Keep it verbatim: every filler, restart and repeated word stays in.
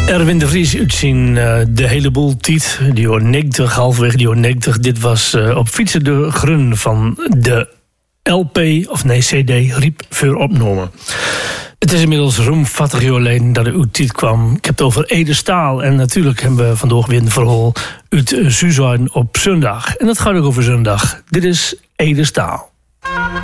Erwin de Vries uit zijn uh, De Hele Boel Tiet, die hoort negentig, halverwege die hoort negentig. Dit was uh, op Fietsen de Grun van de L P, of nee, C D, Riep voor opnomen. Het is inmiddels ruim veertig jaar geleden dat er uit Tiet kwam. Ik heb het over Ede Staal en natuurlijk hebben we vandaag weer een verhaal uit uh, Suzanne op zondag. En dat gaat ook over zondag. Dit is Ede Staal.